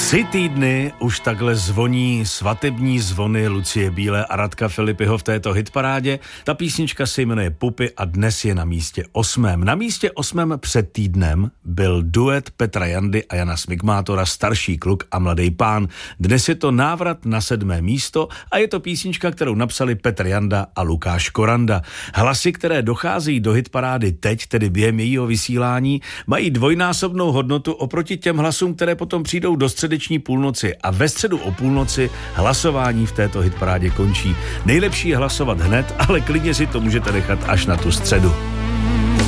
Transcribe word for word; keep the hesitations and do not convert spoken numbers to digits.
Tři týdny už takhle zvoní svatební zvony Lucie Bílé a Radka Filipiho v této hitparádě. Ta písnička se jmenuje Pupy a dnes je na místě osmém. Na místě osmém před týdnem byl duet Petra Jandy a Jana Smigmátora Starší kluk a mladý pán. Dnes je to návrat na sedmé místo a je to písnička, kterou napsali Petr Janda a Lukáš Koranda. Hlasy, které docházejí do hitparády teď, tedy během jejího vysílání, mají dvojnásobnou hodnotu oproti těm hlasům, které potom přijdou do středeční půlnoci a ve středu o půlnoci hlasování v této hitparádě končí. Nejlepší je hlasovat hned, ale klidně si to můžete nechat až na tu středu.